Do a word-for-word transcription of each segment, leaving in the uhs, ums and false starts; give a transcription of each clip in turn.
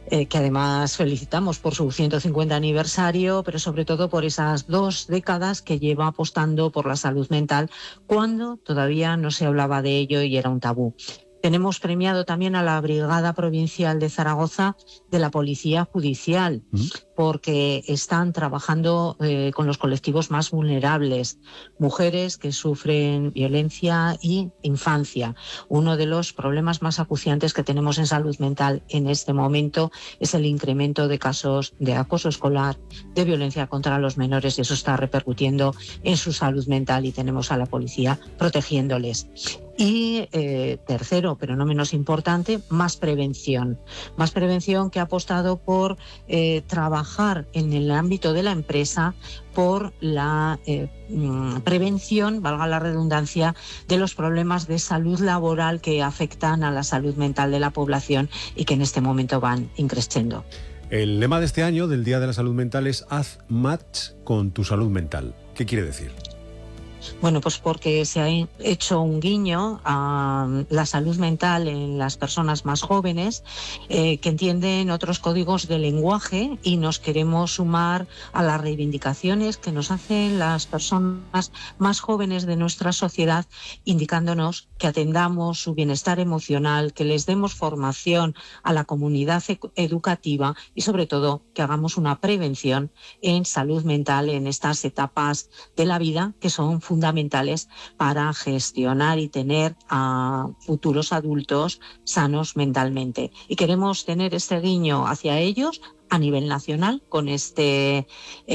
eh, que además felicitamos por su ciento cincuenta aniversario, pero sobre todo por esas dos décadas que lleva apostando por la salud mental cuando todavía no se hablaba de ello y era un tabú. Tenemos premiado también a la Brigada Provincial de Zaragoza de la Policía Judicial, ¿Mm? porque están trabajando eh, con los colectivos más vulnerables, mujeres que sufren violencia y infancia. Uno de los problemas más acuciantes que tenemos en salud mental en este momento es el incremento de casos de acoso escolar, de violencia contra los menores, y eso está repercutiendo en su salud mental y tenemos a la policía protegiéndoles. Y eh, tercero, pero no menos importante, más prevención. Más prevención que ha apostado por eh, trabajar en el ámbito de la empresa por la eh, prevención, valga la redundancia, de los problemas de salud laboral que afectan a la salud mental de la población y que en este momento van increciendo. El lema de este año del Día de la Salud Mental es Haz match con tu salud mental. ¿Qué quiere decir? Bueno, pues porque se ha hecho un guiño a la salud mental en las personas más jóvenes eh, que entienden otros códigos de lenguaje y nos queremos sumar a las reivindicaciones que nos hacen las personas más jóvenes de nuestra sociedad, indicándonos que atendamos su bienestar emocional, que les demos formación a la comunidad educativa y sobre todo que hagamos una prevención en salud mental en estas etapas de la vida que son fundamentales para gestionar y tener a futuros adultos sanos mentalmente. Y queremos tener este guiño hacia ellos a nivel nacional con este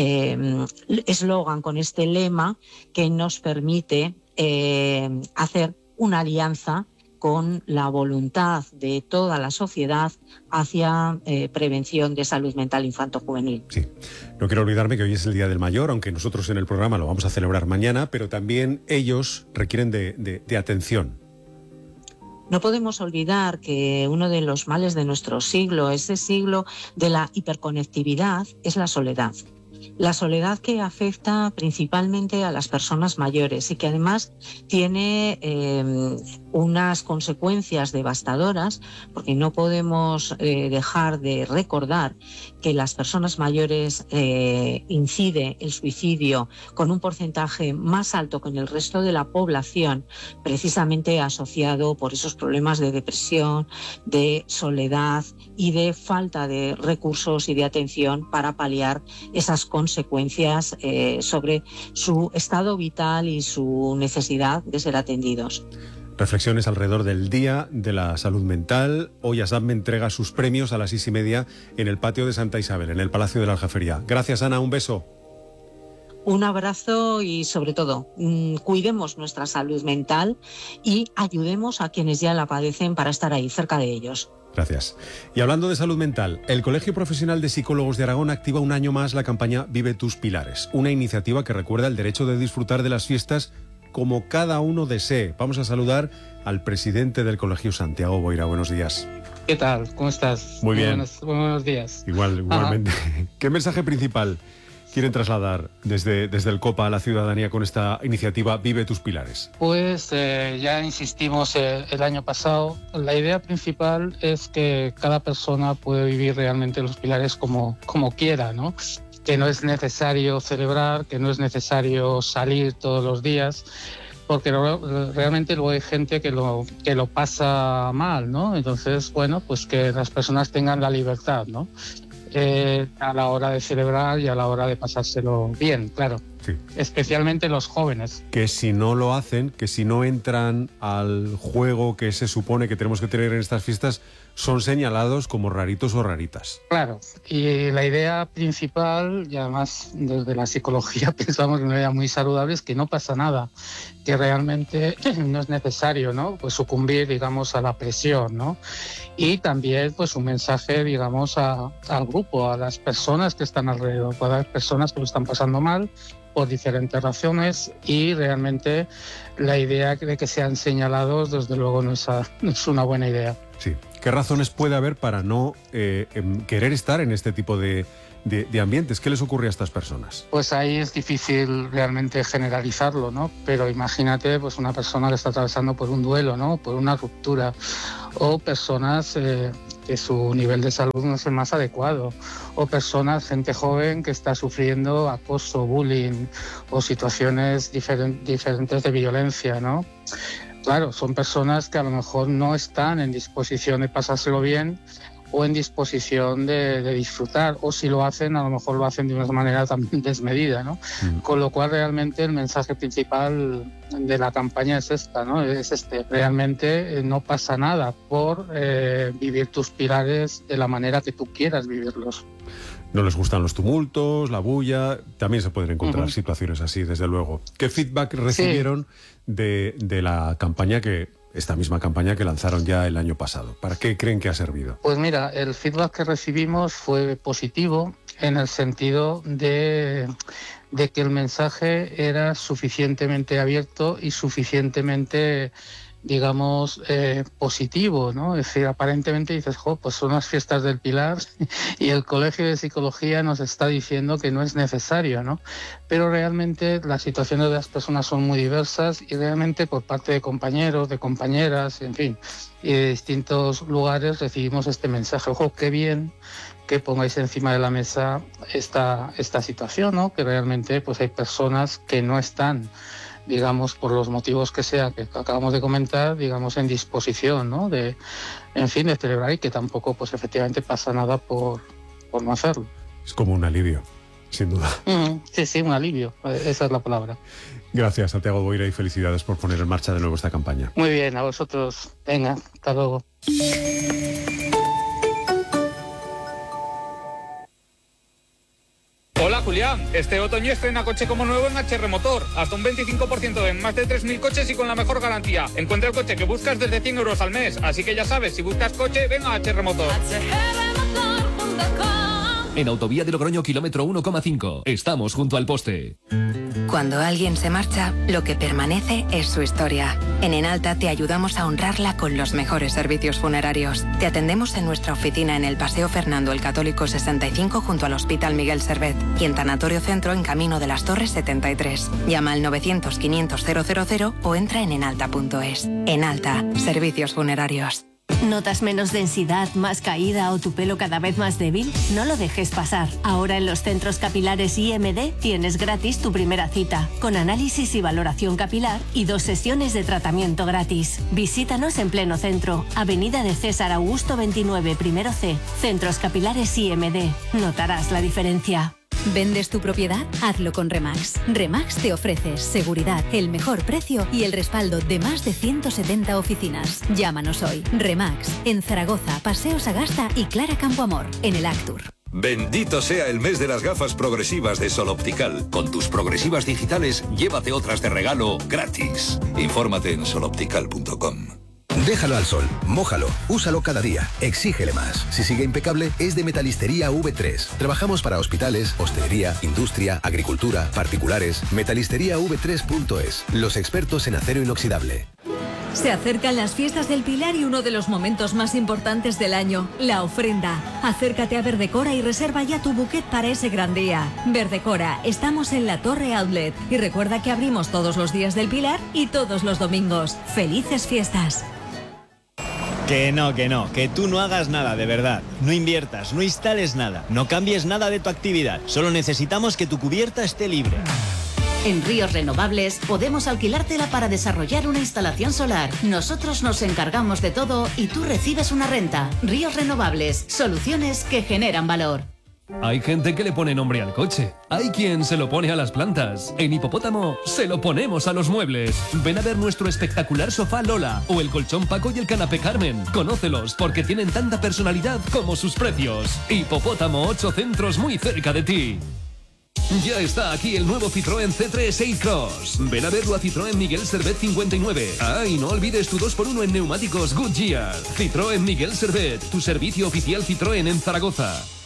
eslogan, eh, con este lema que nos permite eh, hacer una alianza con la voluntad de toda la sociedad hacia eh, prevención de salud mental infanto-juvenil. Sí, no quiero olvidarme que hoy es el Día del Mayor, aunque nosotros en el programa lo vamos a celebrar mañana, pero también ellos requieren de, de, de atención. No podemos olvidar que uno de los males de nuestro siglo, ese siglo de la hiperconectividad, es la soledad. La soledad que afecta principalmente a las personas mayores y que además tiene eh, unas consecuencias devastadoras, porque no podemos eh, dejar de recordar que las personas mayores eh, incide el suicidio con un porcentaje más alto que en el resto de la población, precisamente asociado por esos problemas de depresión, de soledad y de falta de recursos y de atención para paliar esas consecuencias eh, sobre su estado vital y su necesidad de ser atendidos. Reflexiones alrededor del Día de la Salud Mental. Hoy ASAPME entrega sus premios a las seis y media en el patio de Santa Isabel, en el Palacio de la Aljafería. Gracias, Ana, un beso. Un abrazo y, sobre todo, mmm, cuidemos nuestra salud mental y ayudemos a quienes ya la padecen para estar ahí, cerca de ellos. Gracias. Y hablando de salud mental, el Colegio Profesional de Psicólogos de Aragón activa un año más la campaña Vive tus Pilares, una iniciativa que recuerda el derecho de disfrutar de las fiestas como cada uno desee. Vamos a saludar al presidente del colegio, Santiago Boira. Buenos días. ¿Qué tal? ¿Cómo estás? Muy bien. Buenos, buenos días. Igual, igualmente. Ajá. ¿Qué mensaje principal quieren trasladar desde, desde el COPA a la ciudadanía con esta iniciativa Vive tus Pilares? Pues eh, ya insistimos eh, el año pasado. La idea principal es que cada persona puede vivir realmente los pilares como, como quiera, ¿no? Que no es necesario celebrar, que no es necesario salir todos los días, porque realmente luego hay gente que lo, que lo pasa mal, ¿no? Entonces, bueno, pues que las personas tengan la libertad, ¿no? Eh, a la hora de celebrar y a la hora de pasárselo bien, claro. Sí. Especialmente los jóvenes. Que si no lo hacen, que si no entran al juego que se supone que tenemos que tener en estas fiestas, son señalados como raritos o raritas. Claro, y la idea principal, y además desde la psicología pensamos en una idea muy saludable, es que no pasa nada, que realmente no es necesario, ¿no? Pues sucumbir, digamos, a la presión, ¿no? Y también, pues, un mensaje, digamos, a, al grupo, a las personas que están alrededor, a las personas que lo están pasando mal por diferentes razones, y realmente la idea de que sean señalados, desde luego, no es, a, no es una buena idea. Sí. ¿Qué razones puede haber para no eh, querer estar en este tipo de, de, de ambientes? ¿Qué les ocurre a estas personas? Pues ahí es difícil realmente generalizarlo, ¿no? Pero imagínate, pues, una persona que está atravesando por un duelo, ¿no? Por una ruptura, o personas eh, que su nivel de salud no es el más adecuado, o personas, gente joven que está sufriendo acoso, bullying o situaciones diferen- diferentes de violencia, ¿no? Claro, son personas que a lo mejor no están en disposición de pasárselo bien o en disposición de, de disfrutar, o si lo hacen, a lo mejor lo hacen de una manera también desmedida, ¿no? Mm. Con lo cual realmente el mensaje principal de la campaña es esta, ¿no? Es este, realmente eh, no pasa nada por eh, vivir tus pilares de la manera que tú quieras vivirlos. No les gustan los tumultos, la bulla, también se pueden encontrar uh-huh. situaciones así, desde luego. ¿Qué feedback recibieron sí. de, de la campaña que... esta misma campaña que lanzaron ya el año pasado? ¿Para qué creen que ha servido? Pues mira, el feedback que recibimos fue positivo en el sentido de, de que el mensaje era suficientemente abierto y suficientemente, digamos, eh, positivo, ¿no? Es decir, aparentemente dices, jo, pues son las fiestas del Pilar y el Colegio de Psicología nos está diciendo que no es necesario, ¿no? Pero realmente las situaciones de las personas son muy diversas y realmente por parte de compañeros, de compañeras, en fin, y de distintos lugares recibimos este mensaje. Ojo, qué bien que pongáis encima de la mesa esta, esta situación, ¿no? Que realmente pues hay personas que no están, digamos, por los motivos que sea que acabamos de comentar, digamos, en disposición, ¿no? De, en fin, de celebrar, y que tampoco, pues efectivamente pasa nada por, por no hacerlo. Es como un alivio, sin duda. Mm, sí, sí, un alivio, esa es la palabra. Gracias, Santiago Boira, y felicidades por poner en marcha de nuevo esta campaña. Muy bien, a vosotros. Venga, hasta luego. Hola Julián, este otoño estrena coche como nuevo en H R Motor, hasta un veinticinco por ciento en más de tres mil coches y con la mejor garantía. Encuentra el coche que buscas desde cien euros al mes, así que ya sabes, si buscas coche, ven a H R Motor. En Autovía de Logroño, kilómetro uno coma cinco. Estamos junto al poste. Cuando alguien se marcha, lo que permanece es su historia. En Enalta te ayudamos a honrarla con los mejores servicios funerarios. Te atendemos en nuestra oficina en el Paseo Fernando el Católico sesenta y cinco junto al Hospital Miguel Servet y en Tanatorio Centro en Camino de las Torres setenta y tres. Llama al novecientos quinientos cero cero cero o entra en enalta punto es. Enalta, servicios funerarios. ¿Notas menos densidad, más caída o tu pelo cada vez más débil? No lo dejes pasar. Ahora en los centros capilares I M D tienes gratis tu primera cita, con análisis y valoración capilar y dos sesiones de tratamiento gratis. Visítanos en pleno centro, Avenida de César Augusto veintinueve, primero C, Centros Capilares I M D. Notarás la diferencia. ¿Vendes tu propiedad? Hazlo con Remax. Remax te ofrece seguridad, el mejor precio y el respaldo de más de ciento setenta oficinas. Llámanos hoy. Remax, en Zaragoza, Paseo Sagasta y Clara Campoamor, en el Actur. Bendito sea el mes de las gafas progresivas de Sol Optical. Con tus progresivas digitales, llévate otras de regalo gratis. Infórmate en sol optical punto com. Déjalo al sol, mójalo, úsalo cada día, exígele más. Si sigue impecable, es de Metalistería V tres. Trabajamos para hospitales, hostelería, industria, agricultura, particulares. metalistería v tres punto es. Los expertos en acero inoxidable. Se acercan las fiestas del Pilar y uno de los momentos más importantes del año, la ofrenda. Acércate a Verdecora y reserva ya tu bouquet para ese gran día. Verdecora, estamos en la Torre Outlet y recuerda que abrimos todos los días del Pilar y todos los domingos. ¡Felices fiestas! Que no, que no, que tú no hagas nada, de verdad. No inviertas, no instales nada, no cambies nada de tu actividad. Solo necesitamos que tu cubierta esté libre. En Ríos Renovables podemos alquilártela para desarrollar una instalación solar. Nosotros nos encargamos de todo y tú recibes una renta. Ríos Renovables, soluciones que generan valor. Hay gente que le pone nombre al coche. Hay quien se lo pone a las plantas. En Hipopótamo se lo ponemos a los muebles. Ven a ver nuestro espectacular sofá Lola o el colchón Paco y el canapé Carmen. Conócelos porque tienen tanta personalidad como sus precios. Hipopótamo, ocho centros muy cerca de ti. Ya está aquí el nuevo Citroën C tres e-Cross. Ven a verlo a Citroën Miguel Servet cincuenta y nueve. Ah, y no olvides tu dos por uno en neumáticos Goodyear. Citroën Miguel Servet, tu servicio oficial Citroën en Zaragoza.